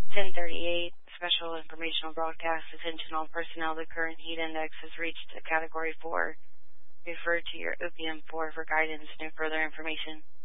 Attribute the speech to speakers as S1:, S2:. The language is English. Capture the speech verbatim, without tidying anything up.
S1: ten thirty-eight, special informational broadcast. Attention all personnel, the current heat index has reached a category four. Refer to your O P M four for guidance and further information.